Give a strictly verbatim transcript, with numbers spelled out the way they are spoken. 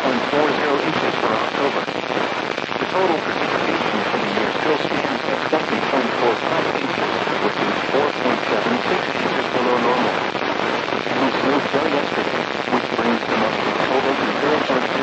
point four zero inches for October. The total for